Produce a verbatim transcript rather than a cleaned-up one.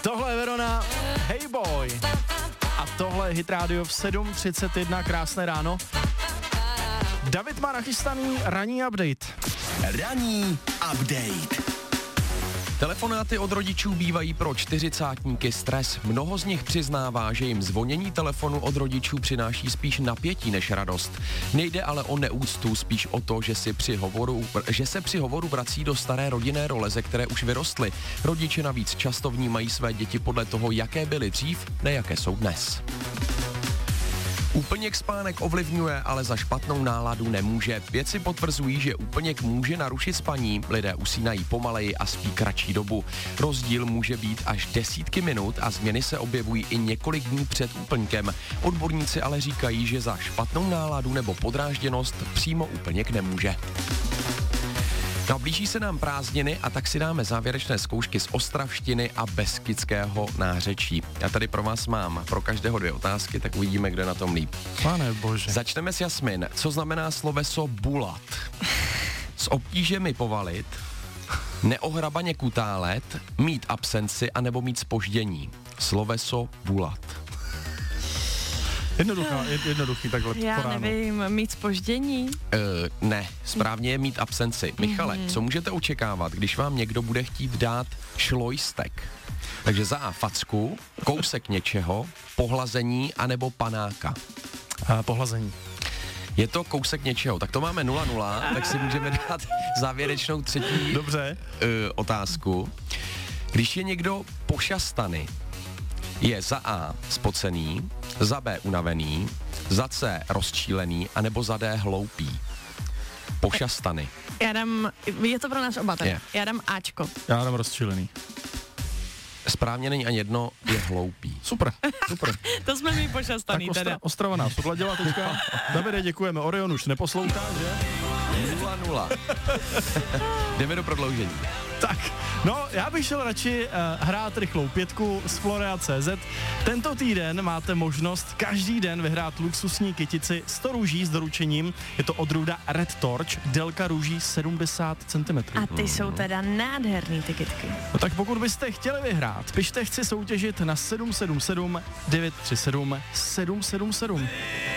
Tohle je Verona, Hey Boy. A tohle je Hit Radio v sedm třicet jedna, krásné ráno. David má nachystaný ranní update. Ranní update. Telefonáty od rodičů bývají pro čtyřicátníky stres. Mnoho z nich přiznává, že jim zvonění telefonu od rodičů přináší spíš napětí než radost. Nejde ale o neúctu, spíš o to, že, si při hovoru, že se při hovoru vrací do staré rodinné role, ze které už vyrostly. Rodiče navíc často vnímají své děti podle toho, jaké byly dřív, ne jaké jsou dnes. Úplněk spánek ovlivňuje, ale za špatnou náladu nemůže. Vědci potvrzují, že úplněk může narušit spaní, lidé usínají pomaleji a spí kratší dobu. Rozdíl může být až desítky minut a změny se objevují i několik dní před úplňkem. Odborníci ale říkají, že za špatnou náladu nebo podrážděnost přímo úplněk nemůže. No, blíží se nám prázdniny a tak si dáme závěrečné zkoušky z ostravštiny a beskydského nářečí. Já tady pro vás mám pro každého dvě otázky, tak uvidíme, kdo je na tom líp. Pane bože. Začneme s Jasmin. Co znamená sloveso bulat? S obtížemi povalit, neohrabaně kutálet, mít absenci anebo mít zpoždění. Sloveso bulat. Jednoduchá, jednoduchý takhle Já po ránu. nevím, mít zpoždění? Uh, ne, správně je mít absenci. Michale, mm-hmm. co můžete očekávat, když vám někdo bude chtít dát šlojstek? Takže za A facku, kousek něčeho, pohlazení anebo panáka. A pohlazení. Je to kousek něčeho, tak to máme nula nula, tak si můžeme dát závěrečnou třetí Dobře. Uh, otázku. Když je někdo pošastaný, je za A spocený, za B unavený, za C rozčílený, anebo za D hloupý. Pošastany. Já dám, je to pro nás oba tady. Je. Já dám Ačko. Já dám rozčilený. Správně není ani jedno, je hloupý. Super, super. To jsme mi Tak pošastaný Ostra, teda. Ostrava nás odladila teďka. Davide, děkujeme. Orion už neposlouchá, že? nula nula. Jdeme do prodloužení. Tak, no, já bych šel radši uh, hrát rychlou pětku z Florea tečka cé zet. Tento týden máte možnost každý den vyhrát luxusní kytici sto růží s doručením. Je to odrůda Red Torch, délka růží sedmdesát centimetrů. A ty jsou teda nádherný ty kytky. No tak pokud byste chtěli vyhrát, pište chci soutěžit na sedm sedm sedm devět tři sedm sedm sedm sedm.